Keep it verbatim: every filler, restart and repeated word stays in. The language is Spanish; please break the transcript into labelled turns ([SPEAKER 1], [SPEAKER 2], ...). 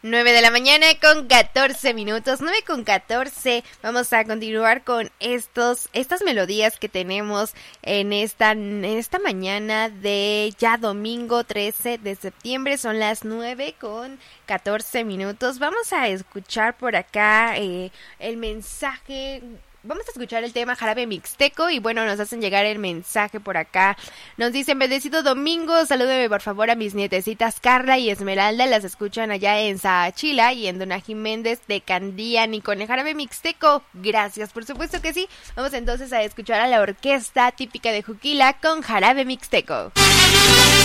[SPEAKER 1] nueve de la mañana con catorce minutos, nueve con catorce. Vamos a continuar con estos, estas melodías que tenemos en esta, en esta mañana de ya domingo trece de septiembre. Son las nueve con catorce minutos. Vamos a escuchar por acá eh, el mensaje. Vamos a escuchar el tema Jarabe Mixteco y bueno, nos hacen llegar el mensaje por acá. Nos dicen, bendecido domingo, salúdeme por favor a mis nietecitas Carla y Esmeralda, las escuchan allá en Saachila y en Dona Jiménez de Candiani con el Jarabe Mixteco. Gracias, por supuesto que sí. Vamos entonces a escuchar a la orquesta típica de Juquila con Jarabe Mixteco.